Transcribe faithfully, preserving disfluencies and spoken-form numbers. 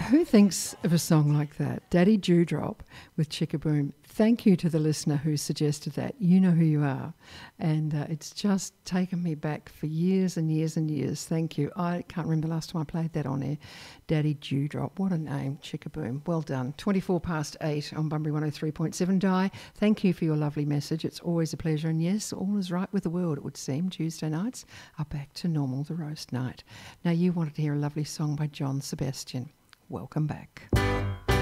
Who thinks of a song like that? Daddy Dewdrop with Chickaboom. Thank you to the listener who suggested that. You know who you are. And uh, it's just taken me back for years and years and years. Thank you. I can't remember the last time I played that on air. Daddy Dewdrop. What a name, Chickaboom. Well done. twenty-four past eight on Bunbury one oh three point seven. Di, thank you for your lovely message. It's always a pleasure. And yes, all is right with the world, it would seem. Tuesday nights are back to normal, the roast night. Now, you wanted to hear a lovely song by John Sebastian. Welcome back.